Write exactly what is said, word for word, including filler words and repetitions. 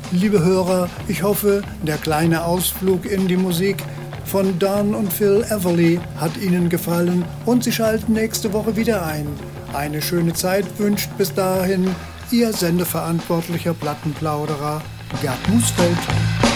Liebe Hörer, ich hoffe, der kleine Ausflug in die Musik von Don und Phil Everly hat Ihnen gefallen und Sie schalten nächste Woche wieder ein. Eine schöne Zeit wünscht bis dahin Ihr sendeverantwortlicher Plattenplauderer Gerd Musfeld.